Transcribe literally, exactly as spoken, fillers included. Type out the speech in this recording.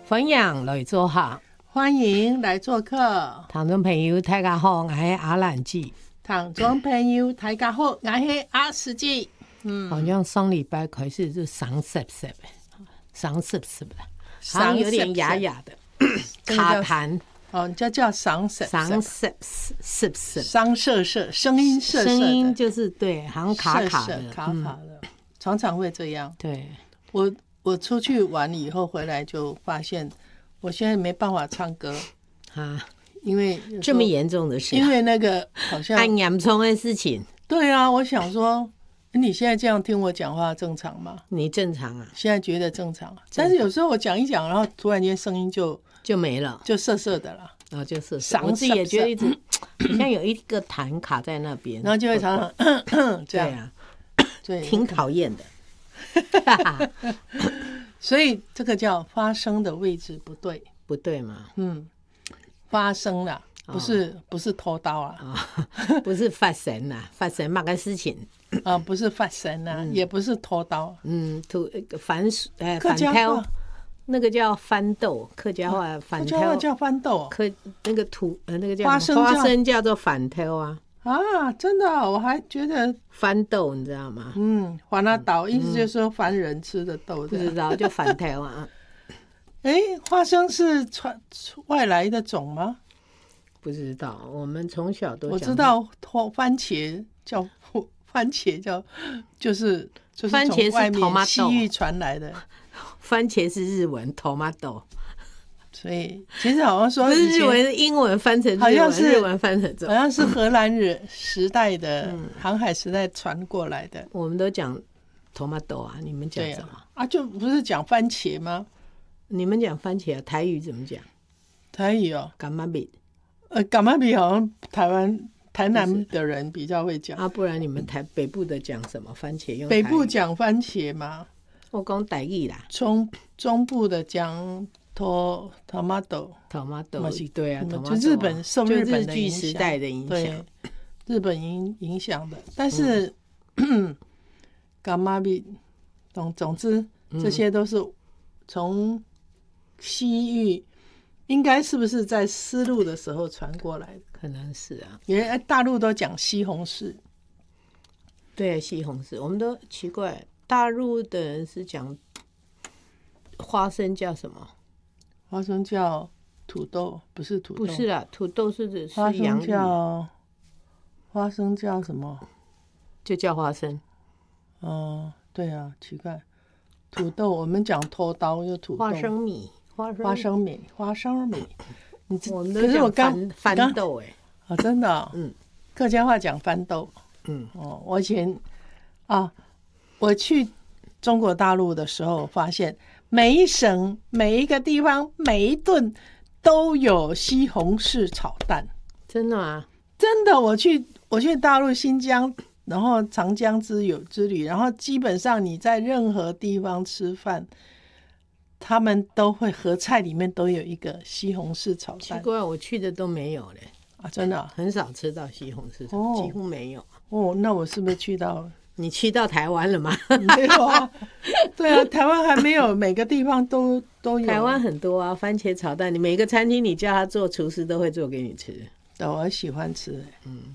分享来做客， 欢迎来做客。 听众朋友大家好，我是阿兰姐。 听众朋友大家好，我是阿司机。 嗯，好像上礼拜开始就伤涩涩的，伤涩涩的，好像有点哑哑的，卡痰。 哦，这叫伤涩涩， 伤涩涩涩， 伤涩涩，声音涩涩的， 声音就是对，好像卡卡的， 涩涩卡卡的，嗯，常常会这样。 对， 我我出去玩以后回来就发现，我现在没办法唱歌啊， 因为这么严重的事， 因为那个好像很严重的事情。 对啊，我想说，你现在这样听我讲话正常吗？ 你正常啊， 现在觉得正常，但是有时候我讲一讲，然后突然间声音就就没了， 就涩涩的了。 然后就是我自己也觉得一直好像有一个痰卡在那边， 然后就会常常这样， 对啊， 对， 挺讨厌的。 所以这个叫发声的位置不对， 不对嘛？ 嗯，发声啦，不是、哦、不是偷刀啊、 哦，不是发神啦，发神嘛个事情啊，不是发神啊、嗯，也不是偷刀， 嗯，土反呃反挑。那个叫翻豆，客家话反挑， 客家话叫翻豆， 客那个土呃那个叫花生花生叫做反挑啊啊，真的、哦，我还觉得翻豆，你知道吗？ 嗯，反那倒、嗯、意思就是说凡人吃的豆， 不知道就反挑啊。 哎，花生是传外来的种吗？ 不知道，我们从小都我知道番茄叫番茄叫就是就是番茄是从外面西域传来的。 番茄是日文 tomato， 所以其实好像说不是日文，英文翻成日文，好像是日文翻成好像是荷兰人时代的、嗯、航海时代传过来的。 我们都讲 tomato 啊，你们讲什么啊, 啊？就不是讲番茄吗？ 你们讲番茄、啊，台语怎么讲？ 台语哦， 柑仔米。 呃，柑仔米好像台湾台南的人比较会讲啊，不然你们台北部的讲什么？番茄用北部讲番茄嘛。 我讲台语啦， 中中部的讲 to tomato tomato， 对啊， 就日本受日本的影响，时代的影响， 对，日本影影响的。但是柑仔米，总总之这些都是从西域，应该是不是在丝路的时候传过来的？ 可能是啊， 因为大陆都讲西红柿， 对，西红柿，我们都奇怪。大陆的人是讲花生叫什么？ 花生叫土豆，不是土豆， 不是啦，土豆是指花生叫花生叫什么？ 就叫花生。 哦，对啊，奇怪，土豆我们讲拖刀又土豆， 花生米，花生花生米，花生米。 你我们都讲翻翻豆哎、欸， 哦，真的、哦， 嗯， 客家话讲翻豆， 嗯， 哦，我以前啊。我去中国大陆的时候，发现每一省、每一个地方、每一顿都有西红柿炒蛋。 真的吗？ 真的，我去我去大陆新疆，然后长江之友之旅，然后基本上你在任何地方吃饭，他们都会合菜里面都有一个西红柿炒蛋。 奇怪，我去的都没有嘞啊，真的、啊、 很少吃到西红柿炒、哦，几乎没有。 哦，那我是不是去到？ 你去到台湾了吗？ 没有啊，对啊，台湾还没有，每个地方都都有。 台湾很多啊，番茄炒蛋，你每个餐厅你叫他做，厨师都会做给你吃。 我喜欢吃、欸， 嗯。